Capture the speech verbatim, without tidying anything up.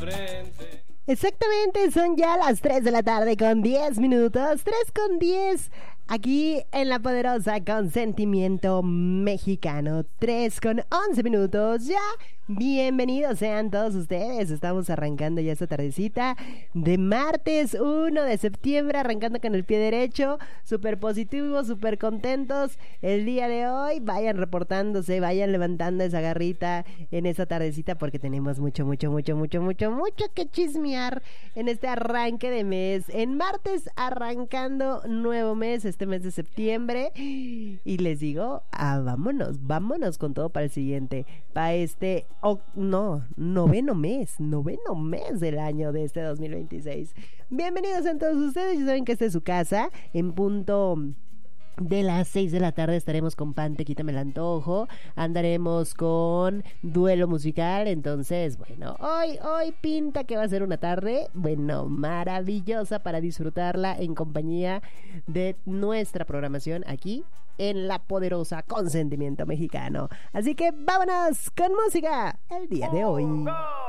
Exactamente, son ya las tres de la tarde con diez minutos, tres con diez, aquí en la poderosa Consentimiento Mexicano, tres con once minutos ya. Bienvenidos sean todos ustedes, estamos arrancando ya esta tardecita de martes uno de septiembre, arrancando con el pie derecho, súper positivos, súper contentos el día de hoy. Vayan reportándose, vayan levantando esa garrita en esta tardecita porque tenemos mucho, mucho, mucho, mucho, mucho, mucho que chismear en este arranque de mes. En martes arrancando nuevo mes, este mes de septiembre, y les digo, ah, vámonos, vámonos con todo para el siguiente, para este Oh, no, noveno mes, noveno mes del año de este dos mil veintiséis. Bienvenidos a todos ustedes, ya saben que esta es su casa, en punto de las seis de la tarde estaremos con Pante, quítame el antojo, andaremos con duelo musical, entonces, bueno, hoy, hoy pinta que va a ser una tarde, bueno, maravillosa para disfrutarla en compañía de nuestra programación aquí en la poderosa Consentimiento Mexicano. Así que vámonos con música el día de hoy.